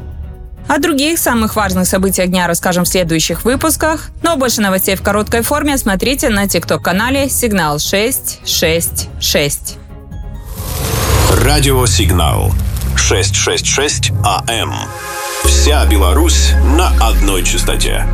О других самых важных событиях дня расскажем в следующих выпусках. Но больше новостей в короткой форме смотрите на тикток-канале «Сигнал шесть шесть шесть». Радиосигнал шестьсот шестьдесят шесть АМ. Вся Беларусь на одной частоте.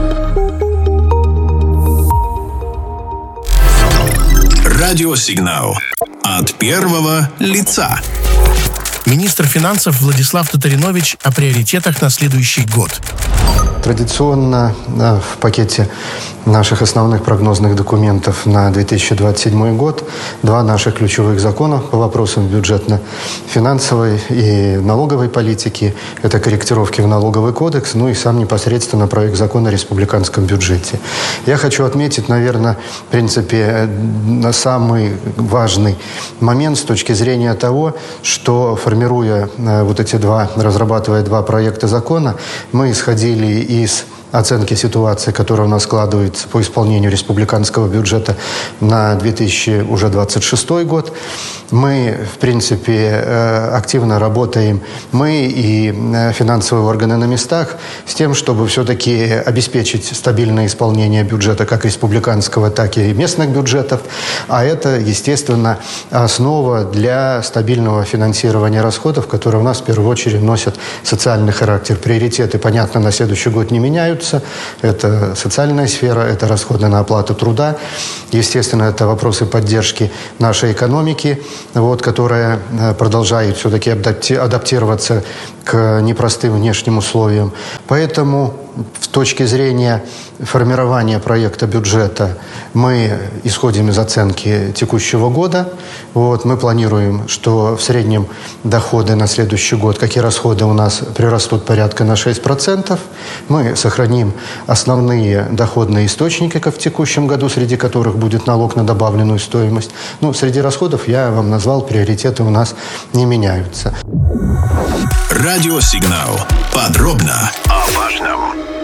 Радиосигнал от первого лица. Министр финансов Владислав Татаринович о приоритетах на следующий год. Традиционно в пакете наших основных прогнозных документов на две тысячи двадцать седьмой год два наших ключевых закона по вопросам бюджетно-финансовой и налоговой политики. Это корректировки в налоговый кодекс, ну и сам непосредственно проект закона о республиканском бюджете. Я хочу отметить, наверное, в принципе, самый важный момент с точки зрения того, что, формируя вот эти два, разрабатывая два проекта закона, мы исходили из оценки ситуации, которая у нас складывается по исполнению республиканского бюджета на две тысячи двадцать шестой год. Мы, в принципе, активно работаем, мы и финансовые органы на местах, с тем, чтобы все-таки обеспечить стабильное исполнение бюджета как республиканского, так и местных бюджетов. А это, естественно, основа для стабильного финансирования расходов, которые у нас в первую очередь носят социальный характер. Приоритеты, понятно, на следующий год не меняются. Это социальная сфера, это расходы на оплату труда. Естественно, это вопросы поддержки нашей экономики, вот, которая продолжает все-таки адаптироваться к непростым внешним условиям. Поэтому с точки зрения формирования проекта бюджета мы исходим из оценки текущего года. Вот, мы планируем, что в среднем доходы на следующий год, как и расходы, у нас прирастут порядка на шесть процентов. Мы сохраним основные доходные источники, как в текущем году, среди которых будет налог на добавленную стоимость. Ну, среди расходов я вам назвал, приоритеты у нас не меняются. Радиосигнал. Подробно о важном.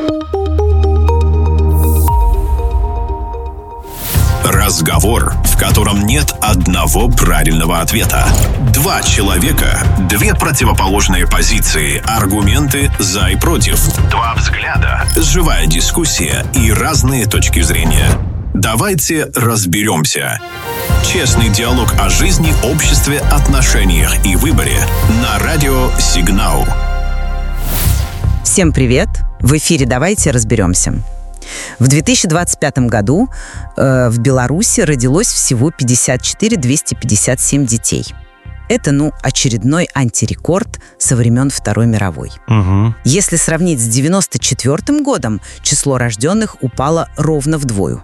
Разговор, в котором нет одного правильного ответа. Два человека, две противоположные позиции, аргументы за и против. Два взгляда, живая дискуссия и разные точки зрения. Давайте разберемся. Честный диалог о жизни, обществе, отношениях и выборе на радио «Сигнал». Всем привет! В эфире «Давайте разберемся». В две тысячи двадцать пятом году э, в Беларуси родилось всего пятьдесят четыре тысячи двести пятьдесят семь детей. Это, ну, очередной антирекорд со времен Второй мировой. Угу. Если сравнить с девяносто четвёртым годом, число рожденных упало ровно вдвое.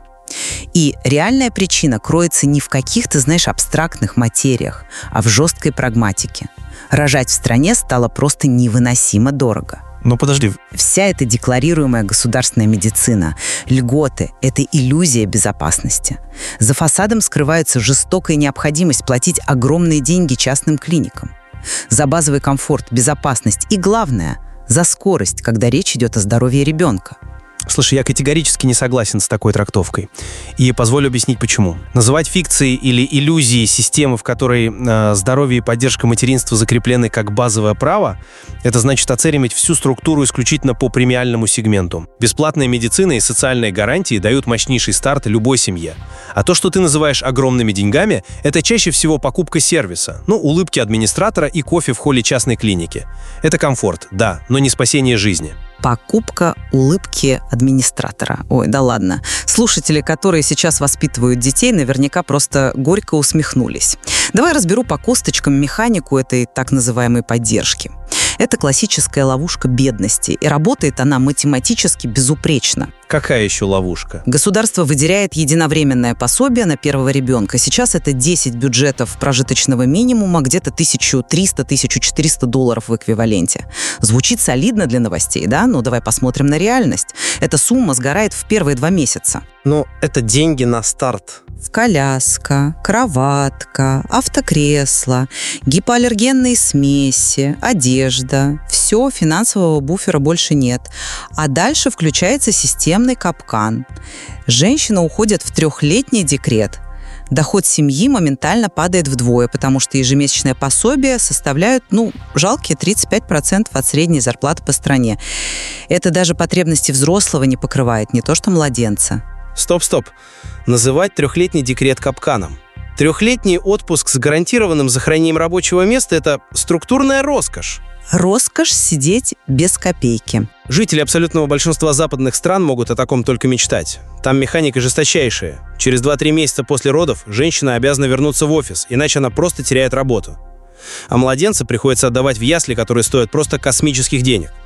И реальная причина кроется не в каких-то, знаешь, абстрактных материях, а в жесткой прагматике. Рожать в стране стало просто невыносимо дорого. Ну, подожди. Вся эта декларируемая государственная медицина, льготы – это иллюзия безопасности. За фасадом скрывается жестокая необходимость платить огромные деньги частным клиникам. За базовый комфорт, безопасность и, главное, за скорость, когда речь идет о здоровье ребенка. Слушай, я категорически не согласен с такой трактовкой. И позволю объяснить, почему. Называть фикцией или иллюзией системы, в которой э, здоровье и поддержка материнства закреплены как базовое право, это значит оценивать всю структуру исключительно по премиальному сегменту. Бесплатная медицина и социальные гарантии дают мощнейший старт любой семье. А то, что ты называешь огромными деньгами, это чаще всего покупка сервиса. Ну, улыбки администратора и кофе в холле частной клиники. Это комфорт, да, но не спасение жизни. Покупка улыбки администратора. Ой, да ладно. Слушатели, которые сейчас воспитывают детей, наверняка просто горько усмехнулись. Давай разберу по косточкам механику этой так называемой поддержки. Это классическая ловушка бедности, и работает она математически безупречно. Какая еще ловушка? Государство выделяет единовременное пособие на первого ребенка. Сейчас это десять бюджетов прожиточного минимума, где-то тысяча триста - тысяча четыреста долларов в эквиваленте. Звучит солидно для новостей, да? Но давай посмотрим на реальность. Эта сумма сгорает в первые два месяца. Но это деньги на старт. Коляска, кроватка, автокресло, гипоаллергенные смеси, одежда. Все, финансового буфера больше нет. А дальше включается системный капкан. Женщина уходит в трехлетний декрет. Доход семьи моментально падает вдвое, потому что ежемесячное пособие составляют, ну, жалкие тридцать пять процентов от средней зарплаты по стране. Это даже потребности взрослого не покрывает, не то что младенца. Стоп-стоп. Называть трехлетний декрет капканом. Трехлетний отпуск с гарантированным сохранением рабочего места – это структурная роскошь. Роскошь сидеть без копейки. Жители абсолютного большинства западных стран могут о таком только мечтать. Там механика жесточайшая. Через два-три месяца после родов женщина обязана вернуться в офис, иначе она просто теряет работу. А младенца приходится отдавать в ясли, которые стоят просто космических денег.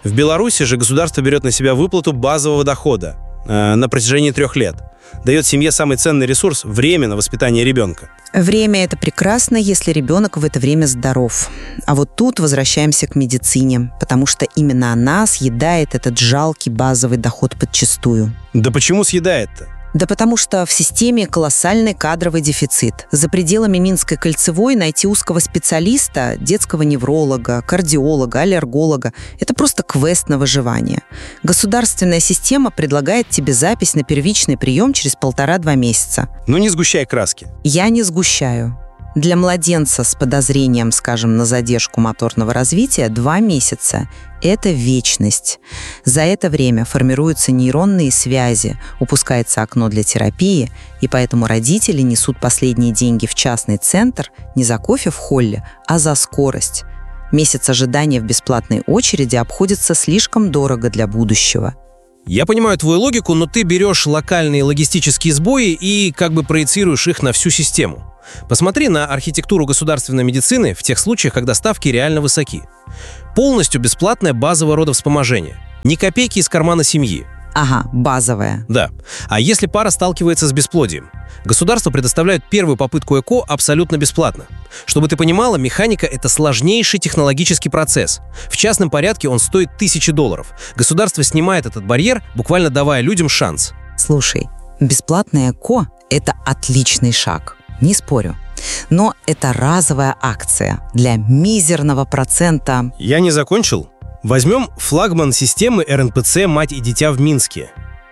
В Беларуси же государство берет на себя выплату базового дохода э, на протяжении трех лет. Дает семье самый ценный ресурс – время на воспитание ребенка. Время – это прекрасно, если ребенок в это время здоров. А вот тут возвращаемся к медицине, потому что именно она съедает этот жалкий базовый доход подчистую. Да почему съедает-то? Да потому что в системе колоссальный кадровый дефицит. За пределами Минской кольцевой найти узкого специалиста, детского невролога, кардиолога, аллерголога – это просто квест на выживание. Государственная система предлагает тебе запись на первичный прием через полтора-два месяца. Ну не сгущай краски. Я не сгущаю. Для младенца с подозрением, скажем, на задержку моторного развития два месяца – это вечность. За это время формируются нейронные связи, упускается окно для терапии, и поэтому родители несут последние деньги в частный центр не за кофе в холле, а за скорость. Месяц ожидания в бесплатной очереди обходится слишком дорого для будущего. Я понимаю твою логику, но ты берешь локальные логистические сбои и как бы проецируешь их на всю систему. Посмотри на архитектуру государственной медицины в тех случаях, когда ставки реально высоки. Полностью бесплатное базовое родовспоможение. Ни копейки из кармана семьи. Ага, базовое. Да. А если пара сталкивается с бесплодием? Государство предоставляет первую попытку ЭКО абсолютно бесплатно. Чтобы ты понимала, механика – это сложнейший технологический процесс. В частном порядке он стоит тысячи долларов. Государство снимает этот барьер, буквально давая людям шанс. Слушай, бесплатное ЭКО – это отличный шаг. Не спорю. Но это разовая акция для мизерного процента. Я не закончил. Возьмем флагман системы эр эн пэ цэ «Мать и дитя» в Минске.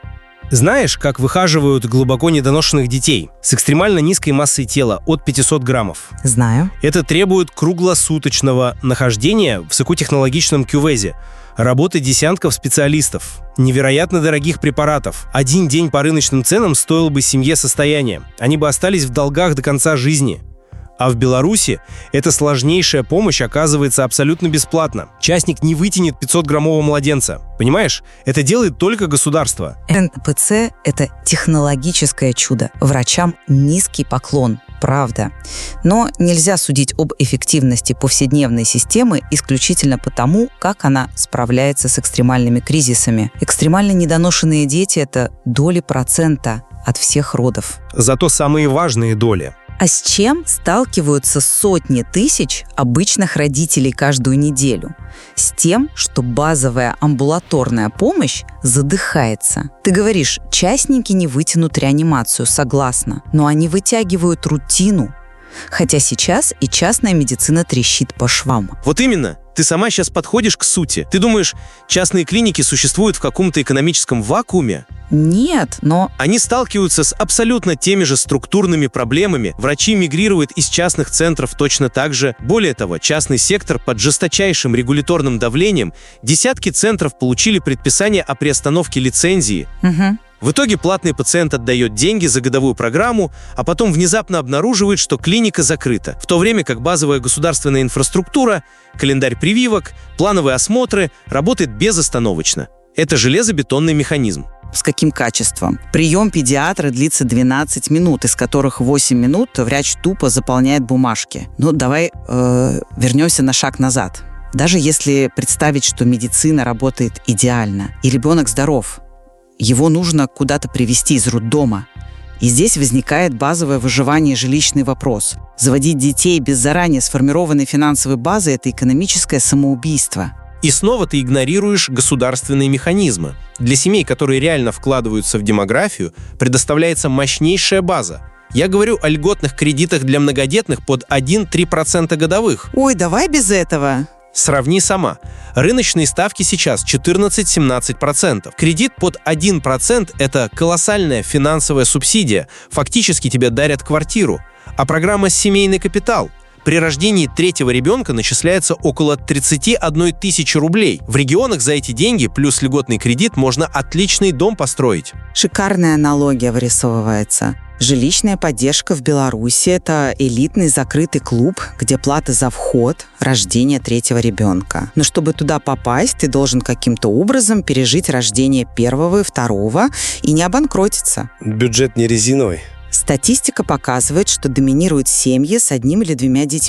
Знаешь, как выхаживают глубоко недоношенных детей с экстремально низкой массой тела от пятисот граммов? Знаю. Это требует круглосуточного нахождения в высокотехнологичном кювезе, работы десятков специалистов, невероятно дорогих препаратов. Один день по рыночным ценам стоил бы семье состояние. Они бы остались в долгах до конца жизни. А в Беларуси эта сложнейшая помощь оказывается абсолютно бесплатно. Частник не вытянет пятисотграммового младенца. Понимаешь? Это делает только государство. эр эн пэ цэ – это технологическое чудо. Врачам низкий поклон. Правда. Но нельзя судить об эффективности повседневной системы исключительно потому, как она справляется с экстремальными кризисами. Экстремально недоношенные дети – это доли процента от всех родов. Зато самые важные доли. А с чем сталкиваются сотни тысяч обычных родителей каждую неделю? С тем, что базовая амбулаторная помощь задыхается. Ты говоришь, частники не вытянут реанимацию, согласна, но они вытягивают рутину. Хотя сейчас и частная медицина трещит по швам. Вот именно. Ты сама сейчас подходишь к сути. Ты думаешь, частные клиники существуют в каком-то экономическом вакууме? Нет, но... Они сталкиваются с абсолютно теми же структурными проблемами. Врачи мигрируют из частных центров точно так же. Более того, частный сектор под жесточайшим регуляторным давлением. Десятки центров получили предписание о приостановке лицензии. Угу. В итоге платный пациент отдает деньги за годовую программу, а потом внезапно обнаруживает, что клиника закрыта, в то время как базовая государственная инфраструктура, календарь прививок, плановые осмотры работает безостановочно. Это железобетонный механизм. С каким качеством? Прием педиатра длится двенадцать минут, из которых восемь минут врач тупо заполняет бумажки. Ну, давай э, вернемся на шаг назад. Даже если представить, что медицина работает идеально, и ребенок здоров, его нужно куда-то привезти из роддома. И здесь возникает базовое выживание и жилищный вопрос. Заводить детей без заранее сформированной финансовой базы – это экономическое самоубийство. И снова ты игнорируешь государственные механизмы. Для семей, которые реально вкладываются в демографию, предоставляется мощнейшая база. Я говорю о льготных кредитах для многодетных под один-три процента годовых. Ой, давай без этого. Сравни сама. Рыночные ставки сейчас четырнадцать-семнадцать процентов. Кредит под один процент – это колоссальная финансовая субсидия. Фактически тебе дарят квартиру. А программа «Семейный капитал» при рождении третьего ребенка начисляется около тридцать одна тысяча рублей. В регионах за эти деньги плюс льготный кредит можно отличный дом построить. Шикарная аналогия вырисовывается. Жилищная поддержка в Беларуси – это элитный закрытый клуб, где плата за вход – рождение третьего ребенка. Но чтобы туда попасть, ты должен каким-то образом пережить рождение первого и второго и не обанкротиться. Бюджет не резиновый. Статистика показывает, что доминируют семьи с одним или двумя детьми.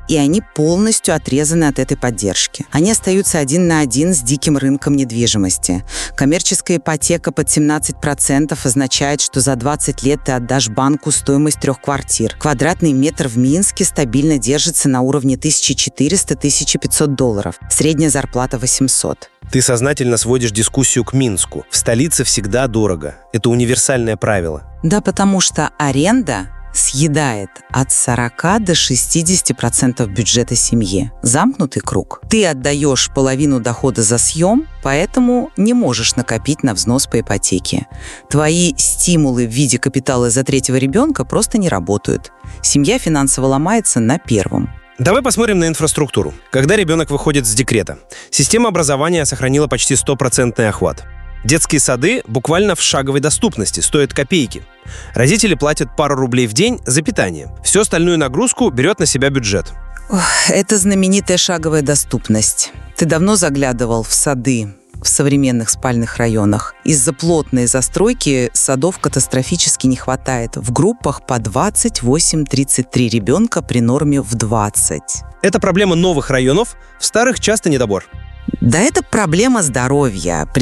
и они полностью отрезаны от этой поддержки. Они остаются один на один с диким рынком недвижимости. Коммерческая ипотека под семнадцать процентов означает, что за двадцать лет ты отдашь банку стоимость трех квартир. Квадратный метр в Минске стабильно держится на уровне тысяча четыреста - тысяча пятьсот долларов. Средняя зарплата восемьсот. Ты сознательно сводишь дискуссию к Минску. В столице всегда дорого. Это универсальное правило. Да, потому что аренда съедает от сорока до шестидесяти процентов бюджета семьи. Замкнутый круг. Ты отдаешь половину дохода за съем, поэтому не можешь накопить на взнос по ипотеке. Твои стимулы в виде капитала за третьего ребенка просто не работают. Семья финансово ломается на первом. Давай посмотрим на инфраструктуру. Когда ребенок выходит с декрета, система образования сохранила почти стопроцентный охват. Детские сады буквально в шаговой доступности, стоят копейки. Родители платят пару рублей в день за питание. Всю остальную нагрузку берет на себя бюджет. Ох, это знаменитая шаговая доступность. Ты давно заглядывал в сады в современных спальных районах? Из-за плотной застройки садов катастрофически не хватает. В группах по двадцать восемь - тридцать три ребенка при норме в двадцать. Это проблема новых районов, в старых часто недобор. Да это проблема здоровья.